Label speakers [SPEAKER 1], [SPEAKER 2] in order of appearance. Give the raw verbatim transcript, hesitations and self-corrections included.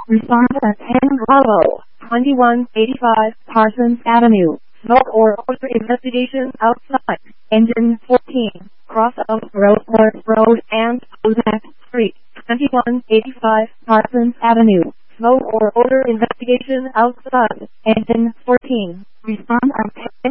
[SPEAKER 1] Respond at ten Bravo, twenty-one eighty-five Parsons Avenue. Smoke or odor investigation outside. Engine fourteen. Cross of Rosewood Road and Ozak Street. twenty-one eighty-five Parsons Avenue. Smoke or odor investigation outside. Engine fourteen. Respond at ten